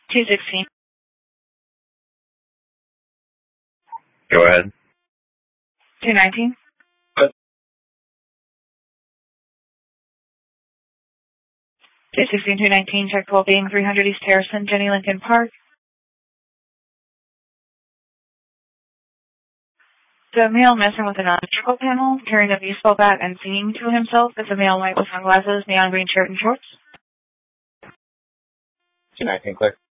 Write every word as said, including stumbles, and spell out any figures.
two sixteen. Go ahead. two nineteen. two sixteen, two nineteen, check twelve being three hundred East Harrison, Jenny Lincoln Park. The male messing with an electrical panel, carrying a baseball bat and singing to himself. It's a male white with sunglasses, neon green shirt and shorts. two nineteen, click.